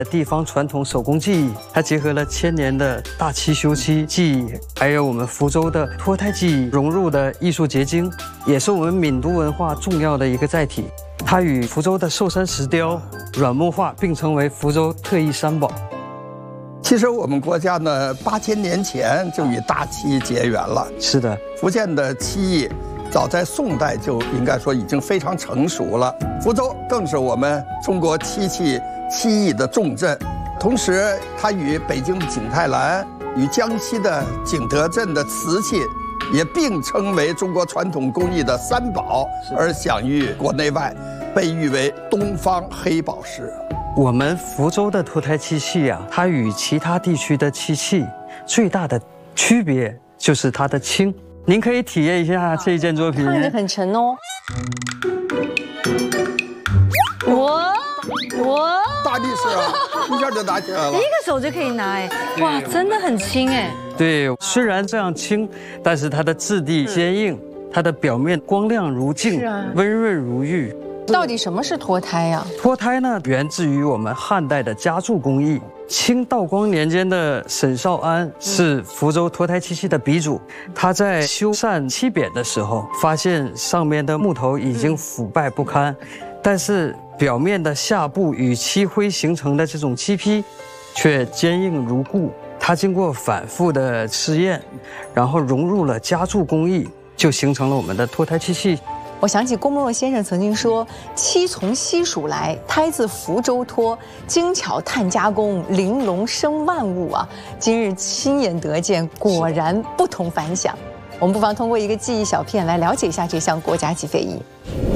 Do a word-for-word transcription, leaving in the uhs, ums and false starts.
地方传统手工技艺，它结合了千年的大漆修漆技艺，还有我们福州的脱胎技艺融入的艺术结晶，也是我们闽都文化重要的一个载体。它与福州的寿山石雕、软木画并称为福州特异三宝。 其实我们国家呢，八千年前就与大漆结缘了。 是的， 福建的漆艺早在宋代就应该说已经非常成熟了。福州更是我们中国漆器漆艺的重镇，同时它与北京的景泰蓝、与江西的景德镇的瓷器也并称为中国传统工艺的三宝，而享誉国内外，被誉为东方黑宝石。 我们福州的脱胎漆器啊，它与其他地区的漆器最大的区别就是它的轻。您可以体验一下这一件作品， 看着很沉哦。哇哇， 大力士啊，一下就拿起来了， 一个手就可以拿哎，哇，真的很轻哎。 对，虽然这样轻，但是它的质地坚硬，它的表面光亮如镜，啊、温润如玉。 到底什么是脱胎呀、啊？ 脱胎呢，源自于我们汉代的家铸工艺。清道光年间的沈绍安是福州脱胎漆器的鼻祖。他在修缮漆匾的时候，发现上面的木头已经腐败不堪，但是表面的下部与漆灰形成的这种漆坯，却坚硬如故。他经过反复的试验，然后融入了家铸工艺，就形成了我们的脱胎漆器。 我想起郭沫若先生曾经说：“漆从西蜀来，胎自福州脱，精巧碳加工，玲珑生万物啊！”今日亲眼得见，果然不同凡响。我们不妨通过一个记忆小片来了解一下这项国家级非遗。